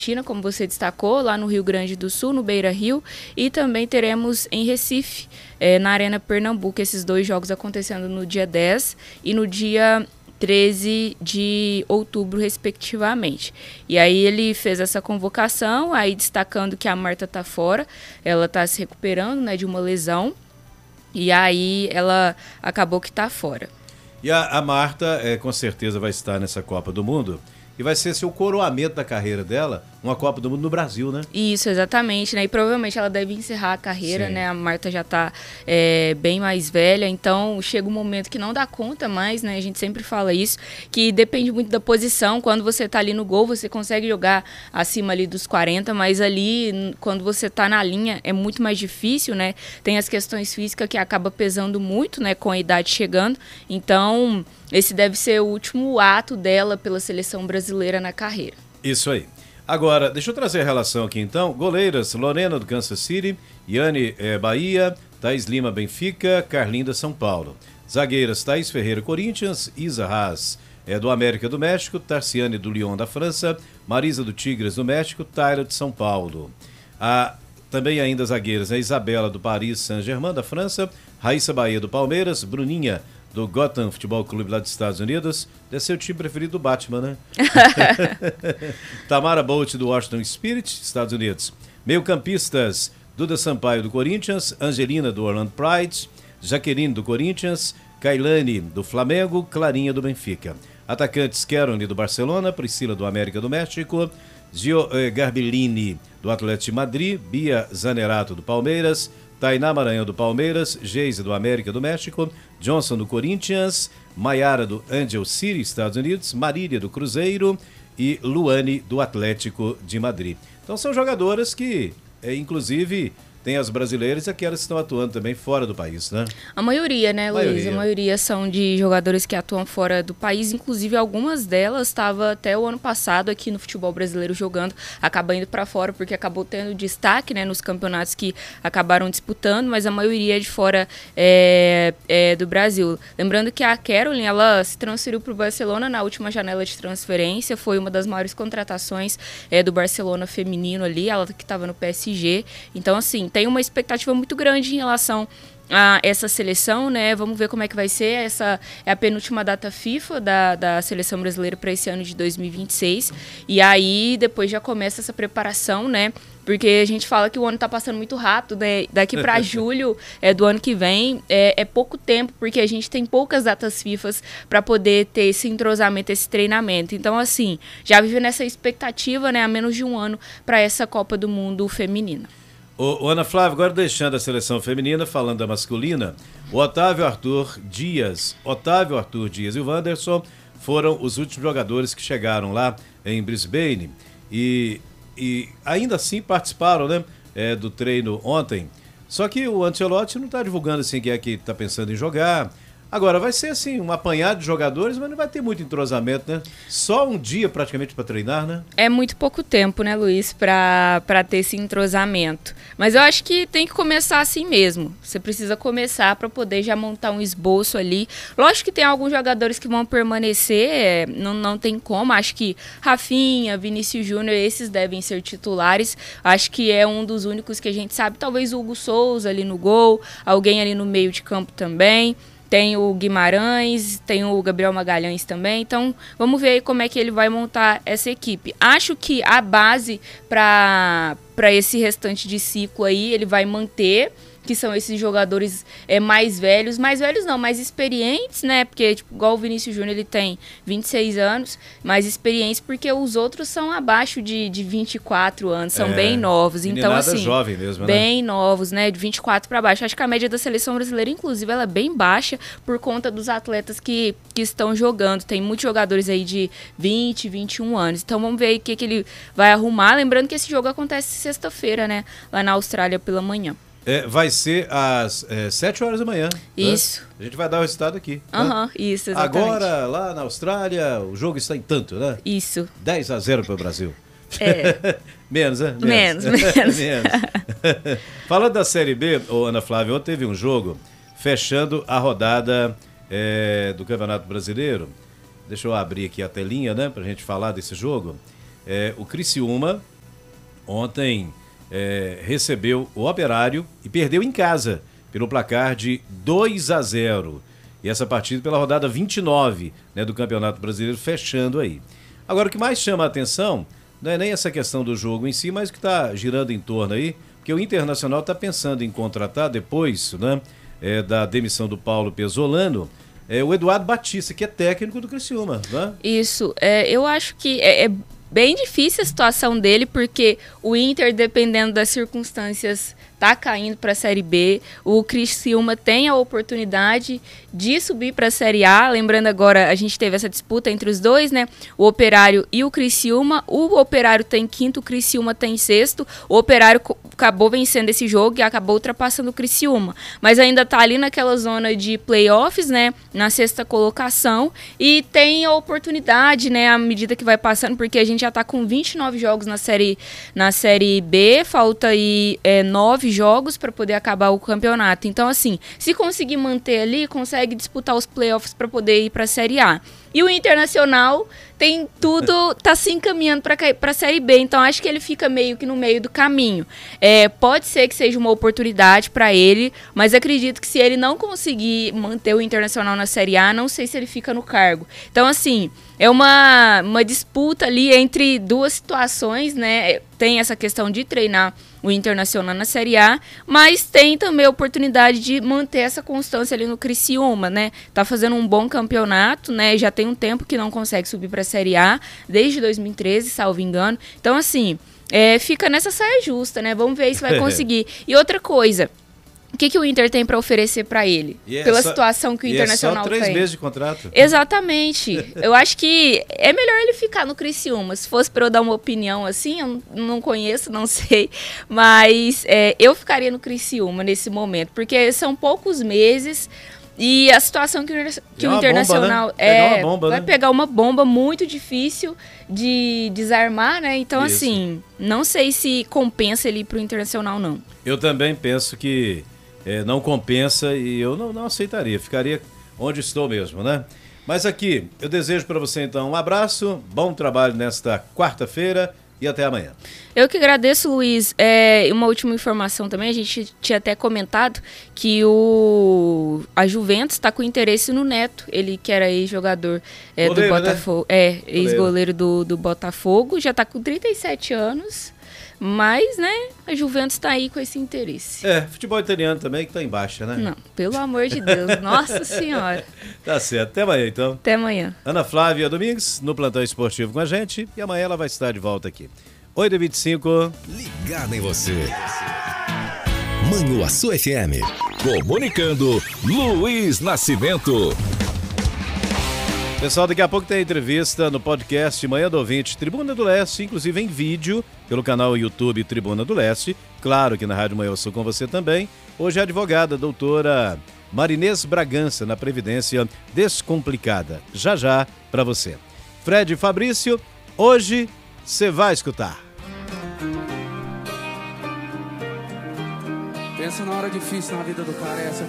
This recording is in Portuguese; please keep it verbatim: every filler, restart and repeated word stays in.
China, como você destacou, lá no Rio Grande do Sul, no Beira-Rio, e também teremos em Recife, é, na Arena Pernambuco, esses dois jogos acontecendo no dia dez e no dia treze de outubro, respectivamente. E aí ele fez essa convocação, aí destacando que a Marta está fora, ela está se recuperando, né, de uma lesão, e aí ela acabou que está fora. E a, a Marta, é, com certeza, vai estar nessa Copa do Mundo. E vai ser seu coroamento da carreira dela, uma Copa do Mundo no Brasil, né? Isso, exatamente, né? E provavelmente ela deve encerrar a carreira, Sim. né? A Marta já tá é, bem mais velha, então chega um momento que não dá conta mais, né? A gente sempre fala isso, que depende muito da posição. Quando você tá ali no gol, você consegue jogar acima ali dos quarenta, mas ali, quando você tá na linha, é muito mais difícil, né? Tem as questões físicas que acaba pesando muito, né? Com a idade chegando. Então, esse deve ser o último ato dela pela seleção brasileira na carreira. Isso aí. Agora, deixa eu trazer a relação aqui então. Goleiras, Lorena do Kansas City, Yane eh, Bahia, Thaís Lima Benfica, Carlinda São Paulo. Zagueiras, Thaís Ferreira Corinthians, Isa Haas eh, do América do México, Tarciane do Lyon da França, Marisa do Tigres do México, Tyra de São Paulo. A, também ainda zagueiras, a Isabela do Paris Saint-Germain da França, Raíssa Bahia do Palmeiras, Bruninha do Gotham Futebol Clube lá dos Estados Unidos. Deve ser o time preferido do Batman, né? Tamara Bolt do Washington Spirit, Estados Unidos. Meio-campistas, Duda Sampaio do Corinthians, Angelina do Orlando Pride, Jaqueline do Corinthians, Kailane do Flamengo, Clarinha do Benfica. Atacantes, Kerone do Barcelona, Priscila do América do México, Gio eh, Garbellini do Atlético de Madrid, Bia Zanerato do Palmeiras, Tainá Maranhão do Palmeiras, Geise do América do México, Johnson do Corinthians, Maiara do Angel City, Estados Unidos, Marília do Cruzeiro e Luane do Atlético de Madrid. Então são jogadoras que, é, inclusive, tem as brasileiras e aquelas que estão atuando também fora do país, né? A maioria, né, Luiz? Maioria. A maioria são de jogadores que atuam fora do país. Inclusive, algumas delas estavam até o ano passado aqui no futebol brasileiro jogando, acaba indo para fora porque acabou tendo destaque, né, nos campeonatos que acabaram disputando, mas a maioria é de fora é, é, do Brasil. Lembrando que a Caroline, ela se transferiu para o Barcelona na última janela de transferência, foi uma das maiores contratações é, do Barcelona feminino ali, ela que estava no P S G. Então, assim, tem uma expectativa muito grande em relação a essa seleção, né? Vamos ver como é que vai ser. Essa é a penúltima data FIFA da, da seleção brasileira para esse ano de dois mil e vinte e seis. E aí, depois já começa essa preparação, né? Porque a gente fala que o ano tá passando muito rápido, né? Daqui para julho é, do ano que vem é, é pouco tempo, porque a gente tem poucas datas FIFAs para poder ter esse entrosamento, esse treinamento. Então, assim, já vive nessa expectativa, né? Há menos de um ano para essa Copa do Mundo feminina. Ô, ô, Ana Flávia, agora deixando a seleção feminina, falando da masculina, o Otávio Arthur Dias, Otávio Arthur Dias e o Wanderson foram os últimos jogadores que chegaram lá em Brisbane e, e ainda assim participaram, né, é, do treino ontem. Só que o Ancelotti não está divulgando assim quem é que está pensando em jogar. Agora, vai ser assim, um apanhado de jogadores, mas não vai ter muito entrosamento, né? Só um dia praticamente para treinar, né? É muito pouco tempo, né, Luiz, para para ter esse entrosamento. Mas eu acho que tem que começar assim mesmo. Você precisa começar para poder já montar um esboço ali. Lógico que tem alguns jogadores que vão permanecer, é, não, não tem como. Acho que Rafinha, Vinícius Júnior, esses devem ser titulares. Acho que é um dos únicos que a gente sabe. Talvez o Hugo Souza ali no gol, alguém ali no meio de campo também. Tem o Guimarães, tem o Gabriel Magalhães também. Então, vamos ver aí como é que ele vai montar essa equipe. Acho que a base para para esse restante de ciclo aí, ele vai manter, que são esses jogadores é, mais velhos. Mais velhos não, mais experientes, né? Porque, tipo, igual o Vinícius Júnior, ele tem vinte e seis anos, mais experientes, porque os outros são abaixo de, de vinte e quatro anos, são é, bem novos. Então, assim, jovem mesmo, bem né? novos, né? De vinte e quatro para baixo. Acho que a média da seleção brasileira, inclusive, ela é bem baixa por conta dos atletas que, que estão jogando. Tem muitos jogadores aí de vinte, vinte e um anos. Então, vamos ver aí o que, que ele vai arrumar. Lembrando que esse jogo acontece sexta-feira, né? Lá na Austrália pela manhã. É, vai ser às é, sete horas da manhã. Isso. Né? A gente vai dar o resultado aqui. Aham, né? isso, exatamente. Agora, lá na Austrália, o jogo está em tanto, né? Isso. dez a zero para o Brasil. É. Menos, né? Menos, menos. menos. Falando da Série B, ô, Ana Flávia, ontem teve um jogo fechando a rodada é, do Campeonato Brasileiro. Deixa eu abrir aqui a telinha, né, pra gente falar desse jogo. É, o Criciúma ontem é, recebeu o Operário e perdeu em casa pelo placar de dois a zero. E essa partida pela rodada vinte e nove, né, do Campeonato Brasileiro, fechando aí. Agora, o que mais chama a atenção não é nem essa questão do jogo em si, mas o que está girando em torno aí, porque o Internacional está pensando em contratar depois, né, é, da demissão do Paulo Pesolano, é, o Eduardo Batista, que é técnico do Criciúma. Né? Isso, é, eu acho que é, é bem difícil a situação dele, porque o Inter, dependendo das circunstâncias, tá caindo para a Série B. O Criciúma tem a oportunidade de subir para a Série A. Lembrando agora, a gente teve essa disputa entre os dois, né? O Operário e o Criciúma. O Operário tem quinto, o Criciúma tem sexto. O Operário acabou vencendo esse jogo e acabou ultrapassando o Criciúma. Mas ainda tá ali naquela zona de playoffs, né? Na sexta colocação. E tem a oportunidade, né? À medida que vai passando, porque a gente já tá com vinte e nove jogos na Série, na série B. Falta aí é, nove jogos para poder acabar o campeonato. Então, assim, se conseguir manter ali, consegue disputar os playoffs para poder ir para a Série A. E o Internacional tem tudo, tá se encaminhando para a Série B, então acho que ele fica meio que no meio do caminho. É, pode ser que seja uma oportunidade para ele, mas acredito que se ele não conseguir manter o Internacional na Série A, não sei se ele fica no cargo. Então, assim, é uma, uma disputa ali entre duas situações, né? Tem essa questão de treinar o Internacional na Série A, mas tem também a oportunidade de manter essa constância ali no Criciúma, né? Tá fazendo um bom campeonato, né? Já tem um tempo que não consegue subir para a Série A, desde dois mil e treze, salvo engano. Então, assim, é, fica nessa saia justa, né? Vamos ver se vai conseguir. E outra coisa, o que, que o Inter tem para oferecer para ele? E pela é só, situação que o Internacional tem. É só três meses de contrato. Exatamente. Eu acho que é melhor ele ficar no Criciúma. Se fosse para eu dar uma opinião assim, eu não conheço, não sei. Mas é, eu ficaria no Criciúma nesse momento. Porque são poucos meses e a situação que, que é o Internacional bomba, né? é, pegar bomba, vai né? pegar uma bomba muito difícil de desarmar, né? Então, Isso. assim, não sei se compensa ele ir pro Internacional, não. Eu também penso que É, não compensa e eu não, não aceitaria, ficaria onde estou mesmo, né? Mas aqui, eu desejo para você então um abraço, bom trabalho nesta quarta-feira e até amanhã. Eu que agradeço, Luiz. É, uma última informação também, a gente tinha até comentado que o, a Juventus está com interesse no Neto, ele que era ex-jogador é, do Botafogo, né? É, ex-goleiro do, do Botafogo, já está com trinta e sete anos. Mas, né, a Juventus tá aí com esse interesse. É, futebol italiano também que tá em baixa, né? Não, pelo amor de Deus, nossa senhora. Tá certo, até amanhã então. Até amanhã. Ana Flávia Domingues, no Plantão Esportivo com a gente, e amanhã ela vai estar de volta aqui. oito e vinte e cinco. Ligado em você. Manhuaçu F M. Comunicando, Luiz Nascimento. Pessoal, daqui a pouco tem entrevista no podcast Manhã do Ouvinte Tribuna do Leste, inclusive em vídeo, pelo canal YouTube Tribuna do Leste. Claro que na Rádio Manhuaçu com você também. Hoje a advogada, a doutora Marinês Bragança, na Previdência Descomplicada. Já já para você. Fred e Fabrício, hoje você vai escutar. Pensa na hora difícil na vida do cara, essa